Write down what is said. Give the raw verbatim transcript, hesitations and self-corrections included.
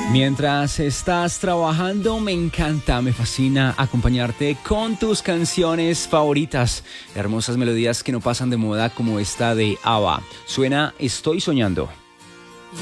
Mientras estás trabajando, me encanta, me fascina acompañarte con tus canciones favoritas. Hermosas melodías que no pasan de moda como esta de ABBA. Suena Estoy soñando.